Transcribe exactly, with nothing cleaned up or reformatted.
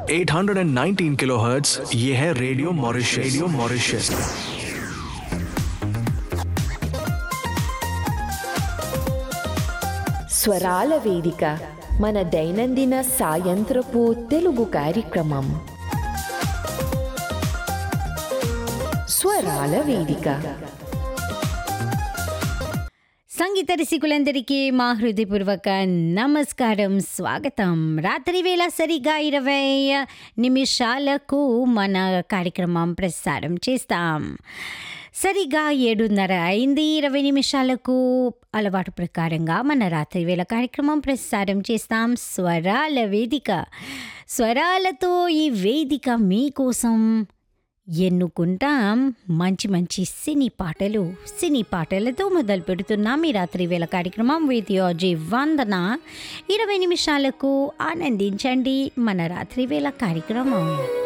Eight hundred nineteen kilohertz, ये है radio Mauritius. Radio Mauritius. స్వరాల వేదిక మన దైనందిన సాయంత్రపు తెలుగు కార్యక్రమం స్వరాల వేదిక. సంగీత రసికులందరికీ మా హృదయపూర్వక నమస్కారం, స్వాగతం. రాత్రి వేళ సరిగా ఇరవై నిమిషాలకు మన కార్యక్రమం ప్రసారం చేస్తాం. సరిగా ఏడున్నర అయింది, ఇరవై నిమిషాలకు అలవాటు ప్రకారంగా మన రాత్రి వేళ కార్యక్రమం ప్రసారం చేస్తాం. స్వరాల వేదిక. స్వరాలతో ఈ వేదిక మీకోసం ఎన్నుకుంటాం మంచి మంచి సినీ పాటలు. సినీ పాటలతో మొదలు పెడుతున్నాం ఈ రాత్రి వేళ కార్యక్రమం. విత్ యువర్ జీ వందన. ఇరవై నిమిషాలకు ఆనందించండి మన రాత్రి వేళ కార్యక్రమం.